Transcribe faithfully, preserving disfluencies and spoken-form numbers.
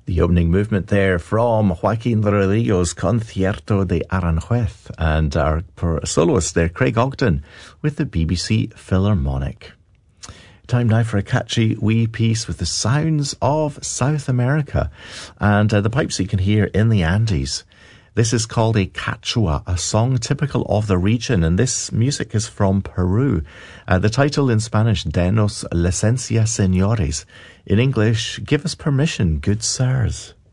The opening movement there from Joaquin Rodrigo's Concierto de Aranjuez, and our soloist there, Craig Ogden, with the B B C Philharmonic. Time now for a catchy wee piece with the sounds of South America and uh, the pipes you can hear in the Andes. This is called a cachua, a song typical of the region, and this music is from Peru. Uh, the title in Spanish, Denos licencia, señores. In English, give us permission, good sirs.